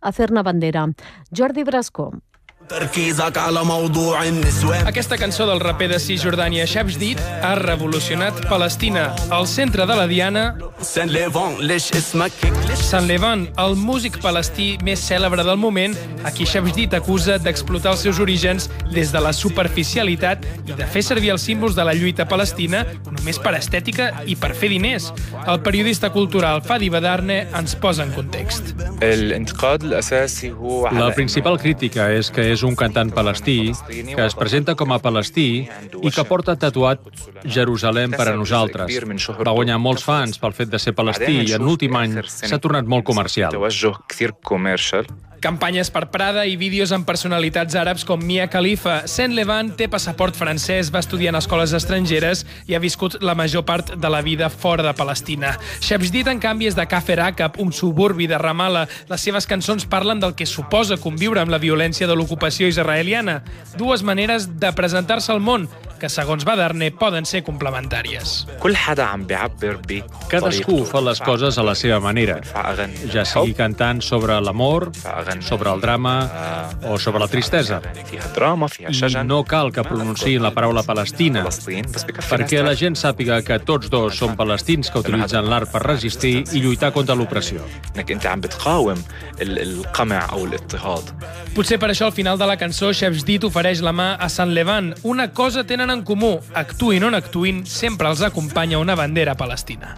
a fer-ne bandera. Jordi Brasco. Aquesta cançó del raper de Cisjordània Shabshdid ha revolucionat Palestina. Al centre de la diana, Sant Levant, el músic palestí més cèlebre del moment, a qui Shabshdid acusa d'explotar els seus orígens des de la superficialitat i de fer servir els símbols de la lluita palestina només per estètica i per fer diners. El periodista cultural Fadi Badarne ens posa en context. La principal crítica és que és un cantant palestí que es presenta com a palestí i que porta tatuat Jerusalem per a nosaltres. Va guanyar molts fans pel fet de ser palestí i en l'últim any s'ha tornat molt comercial. Campanyes per Prada i vídeos amb personalitats àrabs com Mia Khalifa. Sant Levant té passaport francès, va estudiar en escoles estrangeres i ha viscut la major part de la vida fora de Palestina. Shabshdid, en canvi, és de Kafr Aqab, un suburbi de Ramallah. Les seves cançons parlen del que suposa conviure amb la violència de l'ocupació israeliana. Dues maneres de presentar-se al món que, segons Badarne, poden ser complementàries. Cadascú fa les coses a la seva manera, ja sigui cantant sobre l'amor, sobre el drama o sobre la tristesa. I no cal que pronunciïn la paraula Palestina, perquè la gent sàpiga que tots dos són palestins que utilitzen l'art per resistir i lluitar contra l'opressió. Potser per això al final de la cançó Shabshdid ofereix la mà a Sant Levant. Una cosa tenen en comú, actuïn o no actuïn, sempre els acompanya una bandera palestina.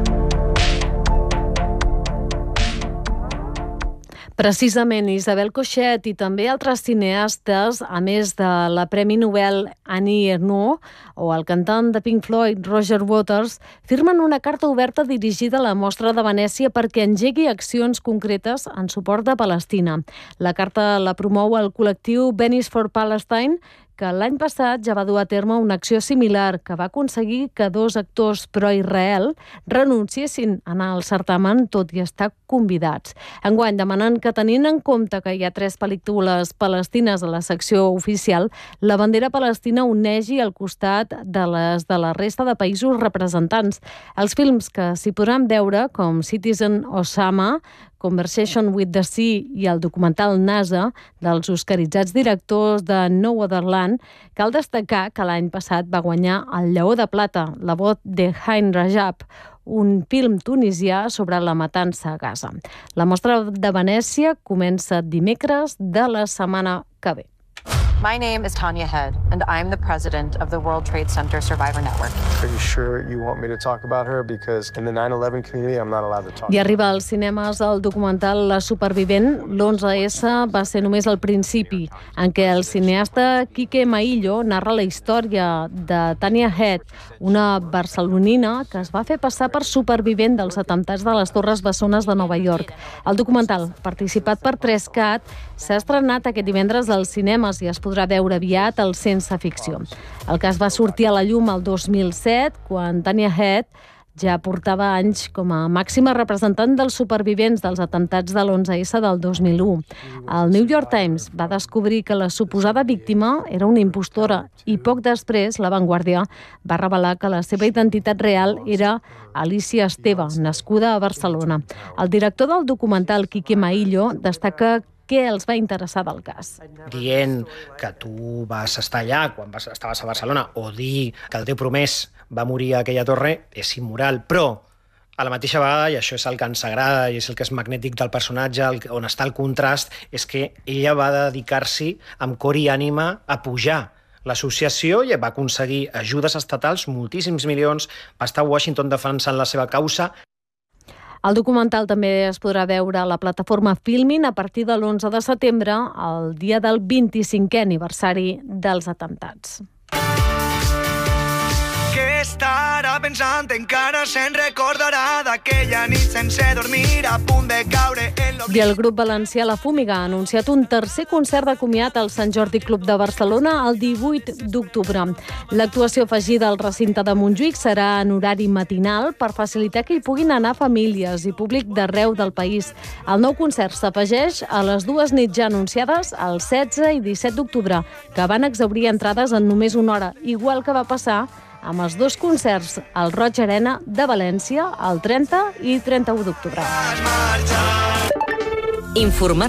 Precisament, Isabel Cochet i també altres cineastes, a més de la Premi Nobel Annie Ernaux o el cantant de Pink Floyd, Roger Waters, firmen una carta oberta dirigida a la Mostra de Venècia perquè engegui accions concretes en suport de Palestina. La carta la promou el col·lectiu Venice for Palestine, que l'any passat ja va dur a terme una acció similar que va aconseguir que 2 actors pro-Israel renunciessin a anar al certamen, tot i estar convidats. Enguany demanen que, tenint en compte que hi ha 3 pel·lícules palestines a la secció oficial, la bandera palestina unegi al costat de les de la resta de països representants. Els films que s'hi podran veure, com Citizen Osama, Conversation with the Sea i el documental NASA dels oscaritzats directors de No Other Land, cal destacar que l'any passat va guanyar el Lleó de Plata, La voz de Hein Rajab, un film tunisià sobre la matança a Gaza. La Mostra de Venècia comença dimecres de la setmana que ve. My name is Tanya Head, and I'm the president of the World Trade Center Survivor Network. Are you sure you want me to talk about her? Because in the 9/11 community, I'm not allowed to talk. I arriba als cinemes el documental La Supervivent. L'11S va ser només el principi, en què el cineasta Quique Maillo narra la història de Tanya Head, una barcelonina que es va fer passar per supervivent dels atemptats de les Torres Bessones de Nova York. El documental, participat per 3CAT, s'ha estrenat aquest divendres als cinemes i es podrà veure aviat al Sense Ficció. El cas va sortir a la llum el 2007, quan Tanya Head ja portava anys com a màxima representant dels supervivents dels atemptats de l'11S del 2001. El New York Times va descobrir que la suposada víctima era una impostora i poc després La Vanguardia va revelar que la seva identitat real era Alicia Esteve, nascuda a Barcelona. El director del documental, Quique Maillo, destaca què els va interessar del cas. Dient que tu vas estar allà quan estaves a Barcelona o dir que el teu promès va morir a aquella torre és immoral, però a la mateixa vegada, i això és el que ens agrada i és el que és magnètic del personatge, on està el contrast, és que ella va dedicar-s'hi amb cor i ànima a pujar l'associació i va aconseguir ajudes estatals, moltíssims milions, va estar a Washington defensant la seva causa. El documental també es podrà veure a la plataforma Filmin a partir de l'11 de setembre, el dia del 25è aniversari dels atemptats. Què estarà pensant? Encara se'n recordarà d'aquella nit sense dormir, a punt de caure en l'oblit. I el grup valencià La Fúmiga ha anunciat un tercer concert de comiat al Sant Jordi Club de Barcelona el 18 d'octubre. L'actuació afegida al recinte de Montjuïc serà en horari matinal per facilitar que hi puguin anar famílies i públic d'arreu del país. El nou concert s'afegeix a les 2 nits ja anunciades el 16 i 17 d'octubre, que van exhaurir entrades en només una hora, igual que va passar amb els 2 concerts al Roig Arena de València el 30 i 31 d'octubre.